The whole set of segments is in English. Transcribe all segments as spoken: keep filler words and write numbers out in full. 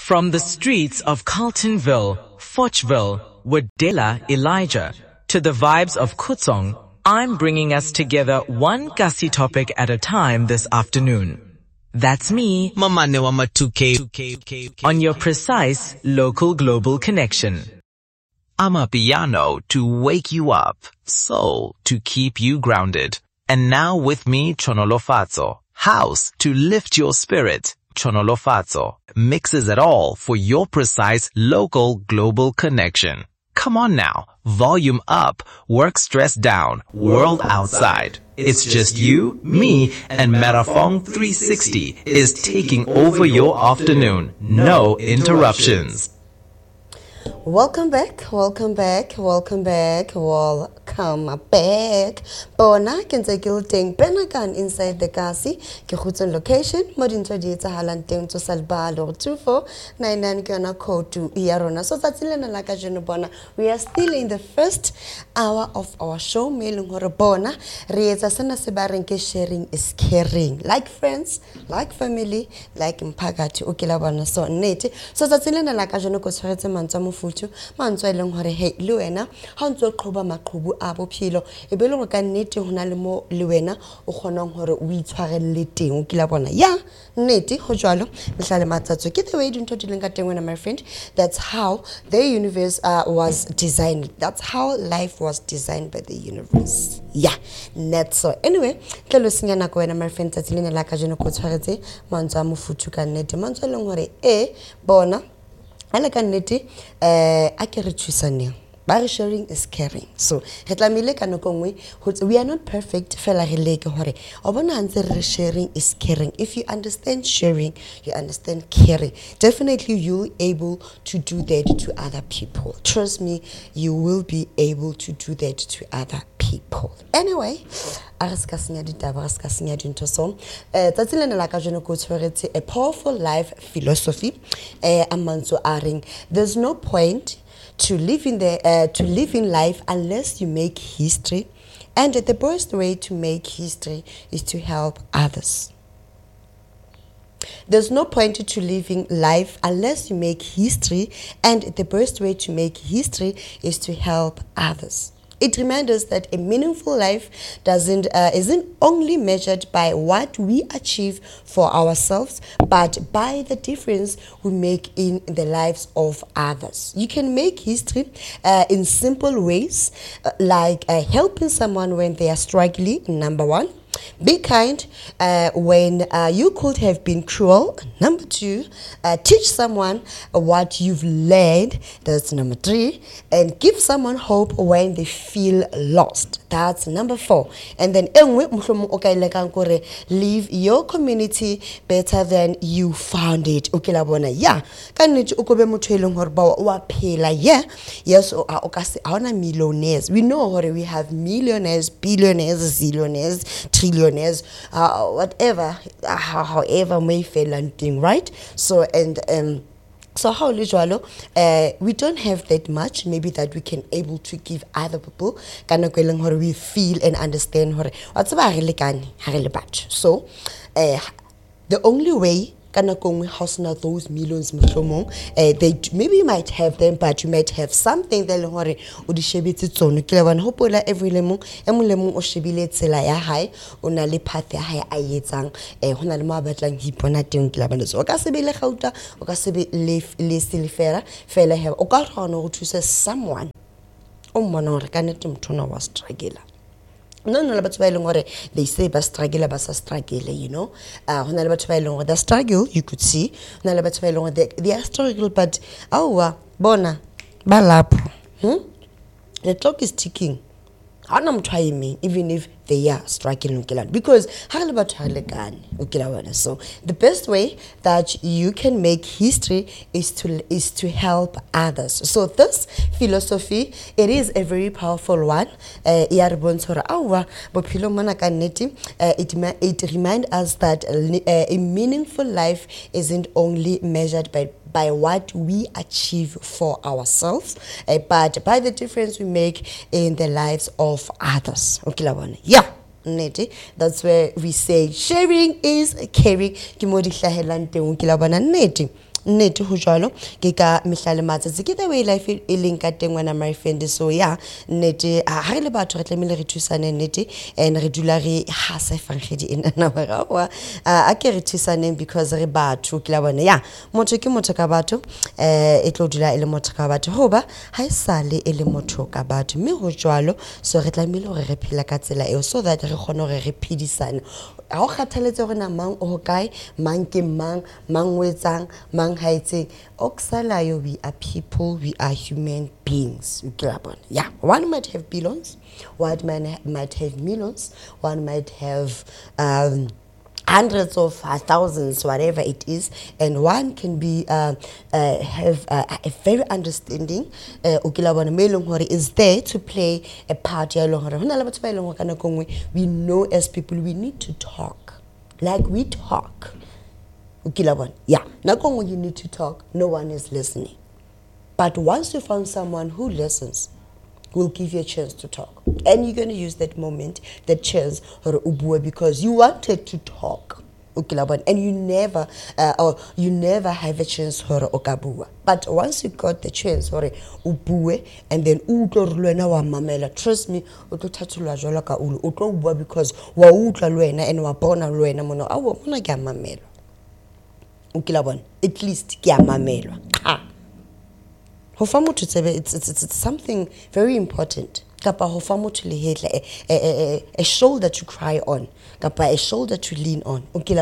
From the streets of Carltonville, Fochville, Wadela, Elijah, to the vibes of Kutsong, I'm bringing us together one Kasi topic at a time this afternoon. That's me, Mamane wa matuke. on your precise local global connection. Amapiano to wake you up, soul to keep you grounded. And now with me, Chonolofatso, house to lift your spirit. Chonolofatso mixes it all for your precise local global connection. Come on now, volume up, work stress down, world outside. It's just you, me, and Marafong three sixty is taking over your afternoon. No interruptions. Welcome back, welcome back, welcome back, welcome back. Bona ke ntse ke le teng Benakan inside the Kasi ke khutson location mo dintho di etsa halang teng tso salbalo two four nine nine ke na code ya rona. So tsatsile la ka jeno bona we are still in the first hour of our show me leng hore bona re etsa sena se ba reng ke sharing is caring, like friends, like family, like mphakathi o ke la bona. So nnete so tsatsile la ka jeno ko tshwaretse mantswa mo futu mantswa eleng hore hey le wena ha ntse o qhoba maqhubu a bophelo e be le go ka nnete hona le mo le wena o kgonang hore o itshwarelle teng o kila bona ya nnete go jwalo mehlale matsatso ke the way dintho di leng ka teng wena my friend. That's how the universe uh, was designed. That's how life was designed by the universe. Yeah, net so anyway tlelo senya nako wena my friend tsatsile la ka jeno ko tshwaretse mantswa mo futu ka nnete mantswa eleng hore e bona ala ka nnete eh a ke re thusaneng ba sharing is caring. So re tlamile ka nako nngwe we are not perfect fela re leke hore o bona ntse re sharing is caring. If you understand sharing, you understand caring, definitely you'll able to do that to other people. Trust me, you will be able to do that to other people. Anyway, a ska senya ditaba ska senya dintho so eh tsatsile la ka jeno ko tshwaretse a powerful life philosophy eh amanzo a reng there's no point to live in the uh, to live in life unless you make history, and the best way to make history is to help others. There's no point to living life unless you make history, and the best way to make history is to help others. It reminds us that a meaningful life doesn't uh, isn't only measured by what we achieve for ourselves, but by the difference we make in the lives of others. You can make history uh, in simple ways, uh, like uh, helping someone when they are struggling, number one. Be kind uh, when uh, you could have been cruel. Number two, uh, teach someone what you've learned. That's number three. And give someone hope when they feel lost. That's number four. And then leave your community better than you found it. Okay, la bona yeah. Kaniti ukobe motho eleng hore ba wa phela yeah. Yes, o a okase a millionaires. We know hore we have millionaires, billionaires, zillionaires, trillionaires, uh, whatever, uh, however may fail and thing, right? So and um. So how usual, uh, we don't have that much, maybe that we can able to give other people. Kana kweleng hore we feel and understand hore what's ba re lekane ha re le batho. So, uh, the only way kana kongwe house na those millions mohlomong uh, they maybe you might have them, but you might have something that hore o di shebetse tsone ke le bana hopola every lemong e mo lemong o shebile tsela ya hae o na le path ya hae a etsang eh hona le mo batlang hipona teng ke la bana so ka se be le gauta o ka se be le le silifera fela he o ka rona go thusa someone o mona hore kana temthona wa struggle. No, no, but they say ba struggle, ba struggle, you know. Uh, the struggle you could see. They they are struggle, but oh, bona, balap. Hmm. The clock is ticking. I'm trying me, even if they are struggling because so the best way that you can make history is to is to help others. So this philosophy, it is a very powerful one. Uh, it it reminds us that a meaningful life isn't only measured by by what we achieve for ourselves, uh, but by the difference we make in the lives of others. Okay, yeah. That's where we say sharing is caring. nnete ho jwalo ke ka mehlale matsatsi ke the way life e leng ka teng wena my friend. So yeah, nnete ha re le batho re tlamehile re thusane nnete and re dula re ha sa fangedi ena na wa wa a ke re thusaneng because re batho ke la bona ya motho ke motho ka batho eh e tlo dula e le motho ka batho hoba ha e sale e le motho ka batho mme ho jwalo so re tlamehile hore re phela ka tsela eo so that re kgone hore re phedisane ha o kgathaletse hore na mang o kae mang ke mang mang wetsang mang haetse oksalayo we are people, we are human beings. Yeah, one might have billions, one might might have millions, one might have um hundreds of uh, thousands, whatever it is, and one can be uh, uh, have uh, a very understanding. Uh, is there to play a part. We know as people we need to talk, like we talk. Yeah, when you need to talk, no one is listening. But once you find someone who listens, will give you a chance to talk, and you're going to use that moment, that chance, because you wanted to talk, and you never, uh, or you never have a chance, but once you got the chance, and then trust me, because and at least it's, it's, it's something very important. A, a, a shoulder to cry on, a shoulder to lean on.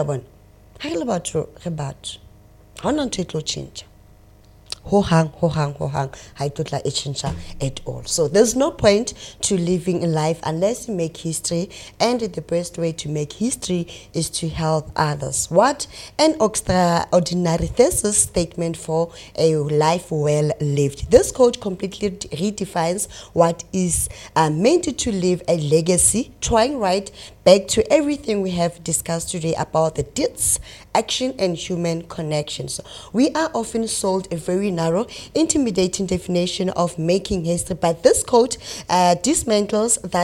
How not to change? Ho hang, ho hang, ho hang. I don't like at all. So there's no point to living in life unless you make history, and the best way to make history is to help others. What an extraordinary thesis statement for a life well lived. This quote completely redefines what is uh, meant to leave a legacy, trying right back to everything we have discussed today about the deeds, action, and human connections. We are often sold a very narrow, intimidating definition of making history, but this quote uh, dismantles that